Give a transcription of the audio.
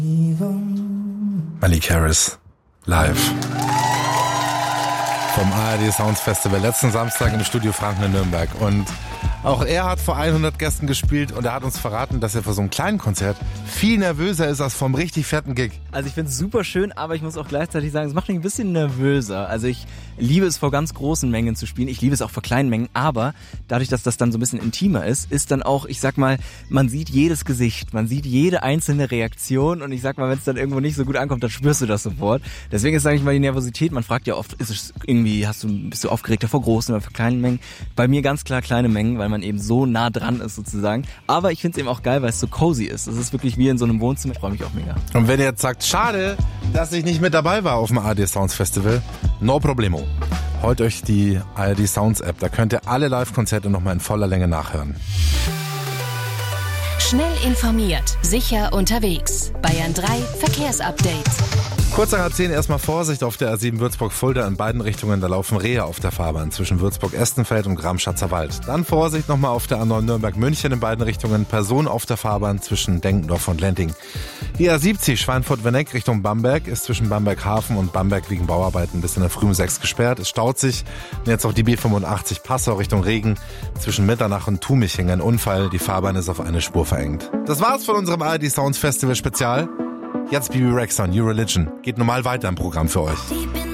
Malik Harris, live. Vom ARD Sounds Festival, letzten Samstag im Studio Franken in Nürnberg. Und auch er hat vor 100 Gästen gespielt und er hat uns verraten, dass er vor so einem kleinen Konzert viel nervöser ist als vom richtig fetten Gig. Also ich finde es super schön, aber ich muss auch gleichzeitig sagen, es macht mich ein bisschen nervöser. Also ich liebe es, vor ganz großen Mengen zu spielen. Ich liebe es auch vor kleinen Mengen, aber dadurch, dass das dann so ein bisschen intimer ist dann auch, ich sag mal, man sieht jedes Gesicht, man sieht jede einzelne Reaktion und ich sag mal, wenn es dann irgendwo nicht so gut ankommt, dann spürst du das sofort. Deswegen ist eigentlich mal die Nervosität, man fragt ja oft, ist es irgendwie, bist du aufgeregter vor großen oder vor kleinen Mengen? Bei mir ganz klar kleine Mengen, weil man eben so nah dran ist sozusagen. Aber ich finde es eben auch geil, weil es so cozy ist. Es ist wirklich wie in so einem Wohnzimmer. Ich freue mich auch mega. Und wenn ihr jetzt sagt, schade, dass ich nicht mit dabei war auf dem ARD Sounds Festival, no problemo. Holt euch die ARD Sounds App, da könnt ihr alle Live-Konzerte nochmal in voller Länge nachhören. Schnell informiert, sicher unterwegs. Bayern 3 Verkehrsupdate. Kurz nach 10 erstmal Vorsicht auf der A7 Würzburg-Fulda in beiden Richtungen. Da laufen Rehe auf der Fahrbahn zwischen Würzburg-Estenfeld und Gramschatzer Wald. Dann Vorsicht nochmal auf der A9 Nürnberg-München in beiden Richtungen. Person auf der Fahrbahn zwischen Denkendorf und Lenting. Die A70 Schweinfurt-Wenneck Richtung Bamberg ist zwischen Bamberg-Hafen und Bamberg wegen Bauarbeiten bis in der Früh um 6 gesperrt. Es staut sich. Und jetzt auch die B85 Passau Richtung Regen. Zwischen Mitternach und Tumiching ein Unfall. Die Fahrbahn ist auf eine Spur verengt. Das war's von unserem ARD Sounds Festival Spezial. Jetzt Bibi Rexa, New Religion. Geht normal weiter im Programm für euch.